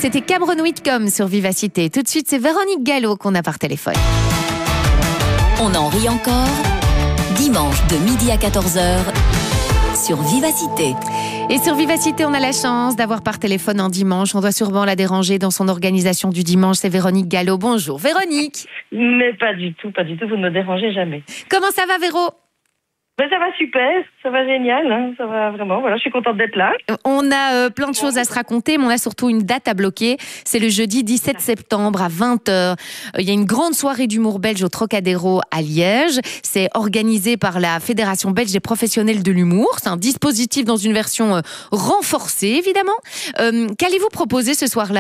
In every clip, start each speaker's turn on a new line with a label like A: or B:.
A: C'était Cameron Whitcomb sur Vivacité. Tout de suite, c'est Véronique Gallo qu'on a par téléphone.
B: On en rit encore. Dimanche de midi à 14h sur Vivacité.
A: Et sur Vivacité, on a la chance d'avoir par téléphone un dimanche. On doit sûrement la déranger dans son organisation du dimanche. C'est Véronique Gallo. Bonjour Véronique.
C: Mais pas du tout, vous ne me dérangez jamais.
A: Comment ça va Véro ?
C: Ben, ça va super, ça va génial, hein, ça va vraiment, voilà, je suis contente d'être là.
A: On a plein de choses à se raconter, mais on a surtout une date à bloquer. C'est le jeudi 17 septembre à 20h. Il y a une grande soirée d'humour belge au Trocadéro à Liège. C'est organisé par la Fédération belge des professionnels de l'humour. C'est un dispositif dans une version renforcée, évidemment. Qu'allez-vous proposer ce soir-là ?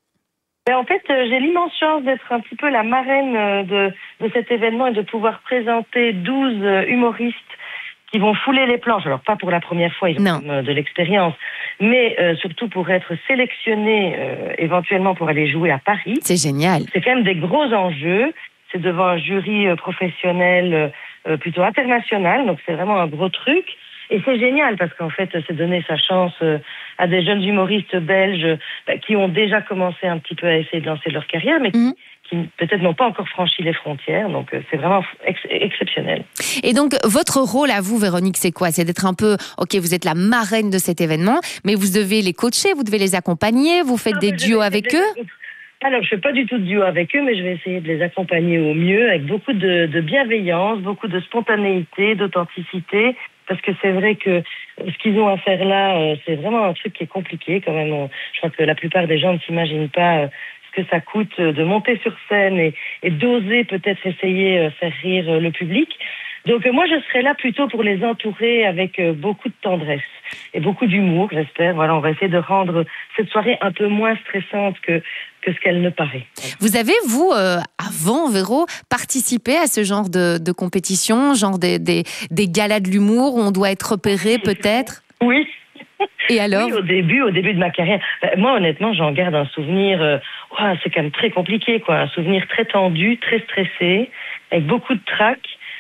C: Ben, en fait, j'ai l'immense chance d'être un petit peu la marraine de cet événement et de pouvoir présenter 12 humoristes qui vont fouler les planches. Alors, pas pour la première fois, ils ont de l'expérience, mais surtout pour être sélectionnés éventuellement pour aller jouer à Paris.
A: C'est génial.
C: C'est quand même des gros enjeux. C'est devant un jury professionnel plutôt international, donc c'est vraiment un gros truc. Et c'est génial parce qu'en fait, c'est donner sa chance à des jeunes humoristes belges qui ont déjà commencé un petit peu à essayer de lancer leur carrière, mais qui peut-être n'ont pas encore franchi les frontières. Donc, c'est vraiment exceptionnel.
A: Et donc, votre rôle à vous, Véronique, c'est quoi ? C'est d'être un peu, ok, vous êtes la marraine de cet événement, mais vous devez les coacher, vous devez les accompagner, vous faites des duos avec eux ?
C: Alors, je fais pas du tout de duo avec eux, mais je vais essayer de les accompagner au mieux, avec beaucoup de bienveillance, beaucoup de spontanéité, d'authenticité. Parce que c'est vrai que ce qu'ils ont à faire là, c'est vraiment un truc qui est compliqué quand même. Je crois que la plupart des gens ne s'imaginent pas ce que ça coûte de monter sur scène et d'oser peut-être essayer faire rire le public. Donc moi, je serai là plutôt pour les entourer avec beaucoup de tendresse et beaucoup d'humour, j'espère. Voilà, on va essayer de rendre cette soirée un peu moins stressante que ce qu'elle ne paraît.
A: Vous avez, vous, avant, Véro, participé à ce genre de compétition, genre des galas de l'humour où on doit être repéré, peut-être ?
C: Oui.
A: Et alors ?
C: Oui, au début de ma carrière. Moi, honnêtement, j'en garde un souvenir... c'est quand même très compliqué, quoi. Un souvenir très tendu, très stressé, avec beaucoup de trac.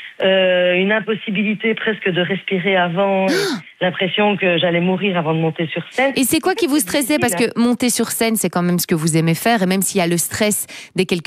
C: Une impossibilité presque de respirer avant, l'impression que j'allais mourir avant de monter sur scène.
A: Et c'est quoi qui vous stressait ? Parce que monter sur scène, c'est quand même ce que vous aimez faire, et même s'il y a le stress des quelques